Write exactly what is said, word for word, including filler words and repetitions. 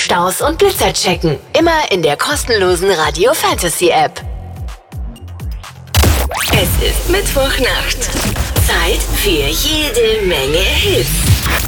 Staus und Blitzer checken. Immer in der kostenlosen Radio Fantasy App. Es ist Mittwochnacht. Zeit für jede Menge Hits.